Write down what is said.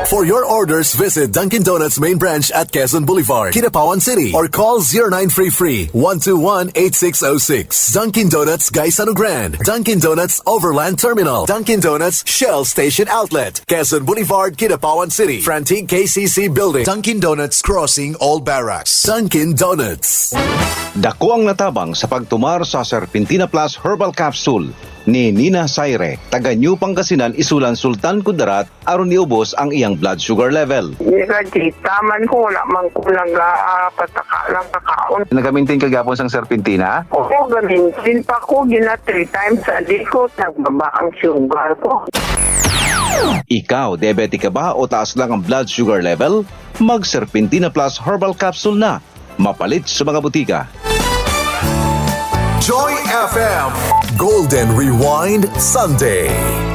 For your orders, visit Dunkin' Donuts main branch at Quezon Boulevard, Kidapawan City, or call 0933-121-8606. Dunkin' Donuts Gaisano Grand, Dunkin' Donuts Overland Terminal, Dunkin' Donuts Shell Station Outlet, Quezon Boulevard, Kidapawan City, Frantic KCC Building, Dunkin' Donuts Crossing Old Barracks. Dunkin' Donuts. Dako ang natabang sa pagtumar sa Serpentina Plus Herbal Capsule ni Nina Saire, taga New Pangasinan, Isulan, Sultan Kudarat, aron niubos ang iyang blood sugar level. Taman ko, naman ko pataka lang kakaon. Nagamintin ka gapon sang Serpentina? Oo, gamintin pa ko, 3 times a day ko, nagbaba ang sugar ko. Ikaw, diabetic ka ba o taas lang ang blood sugar level? Mag Serpentina Plus Herbal Capsule na. Mapalit sa mga butika. Joy FM Golden Rewind Sunday.